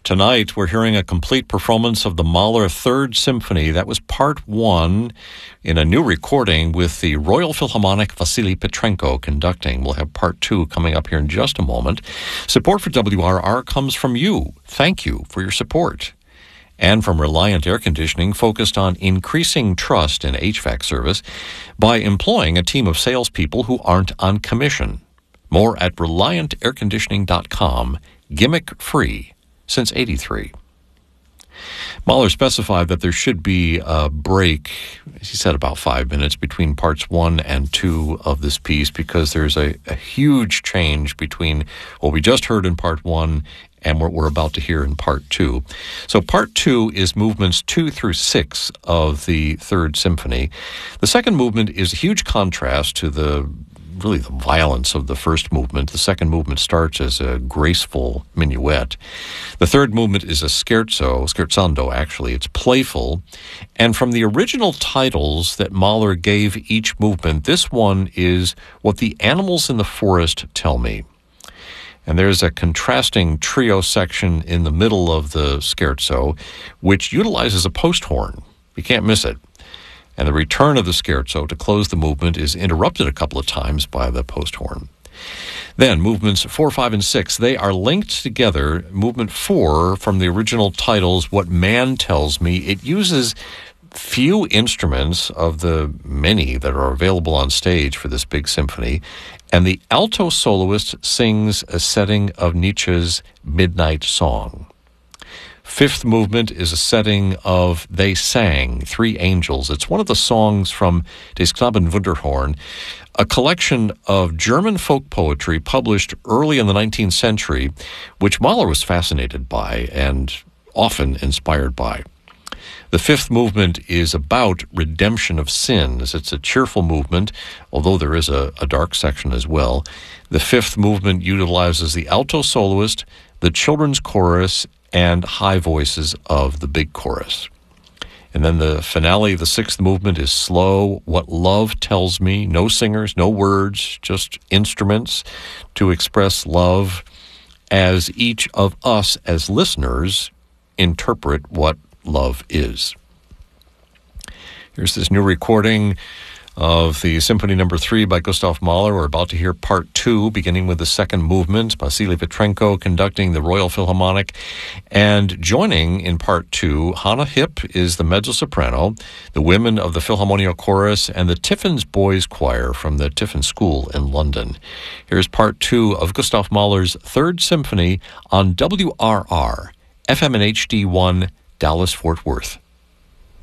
Tonight, we're hearing a complete performance of the Mahler Third Symphony. That was part one in a new recording with the Royal Philharmonic Vasily Petrenko conducting. We'll have part two coming up here in just a moment. Support for WRR comes from you. Thank you for your support. And from Reliant Air Conditioning, focused on increasing trust in HVAC service by employing a team of salespeople who aren't on commission. More at ReliantAirConditioning.com, gimmick-free since '83. Mahler specified that there should be a break, as he said, about 5 minutes between parts 1 and 2 of this piece, because there's a huge change between what we just heard in part 1 and what we're about to hear in part 2. So part 2 is movements 2 through 6 of the Third Symphony. The second movement is a huge contrast to the violence of the first movement. The second movement starts as a graceful minuet. The third movement is a scherzando actually. It's playful. And from the original titles that Mahler gave each movement, this one is What the Animals in the Forest Tell Me. And there's a contrasting trio section in the middle of the scherzo, which utilizes a post horn. You can't miss it. And the return of the scherzo to close the movement is interrupted a couple of times by the post horn. Then movements 4, 5, and 6, they are linked together. Movement 4, from the original titles, What Man Tells Me, it uses few instruments of the many that are available on stage for this big symphony, and the alto soloist sings a setting of Nietzsche's Midnight Song. Fifth movement is a setting of They Sang, Three Angels. It's one of the songs from Des Knaben Wunderhorn, a collection of German folk poetry published early in the 19th century, which Mahler was fascinated by and often inspired by. The fifth movement is about redemption of sins. It's a cheerful movement, although there is a dark section as well. The fifth movement utilizes the alto soloist, the children's chorus, and high voices of the big chorus. And then the finale, the sixth movement, is slow, What Love Tells Me. No singers, no words, just instruments to express love as each of us as listeners interpret what love is. Here's this new recording of the Symphony No. 3 by Gustav Mahler. We're about to hear part 2, beginning with the second movement. Vasily Petrenko conducting the Royal Philharmonic. And joining in part 2, Hannah Hipp is the mezzo-soprano, the women of the Philharmonia Chorus, and the Tiffin's Boys Choir from the Tiffin School in London. Here's part 2 of Gustav Mahler's Third Symphony on WRR, FM and HD1, Dallas-Fort Worth.